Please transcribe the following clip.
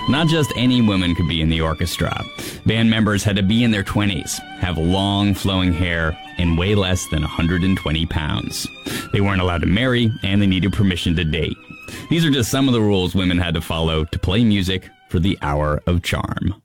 Not just any woman could be in the orchestra. Band members had to be in their 20s, have long flowing hair, and weigh less than 120 pounds. They weren't allowed to marry, and they needed permission to date. These are just some of the rules women had to follow to play music for the Hour of Charm.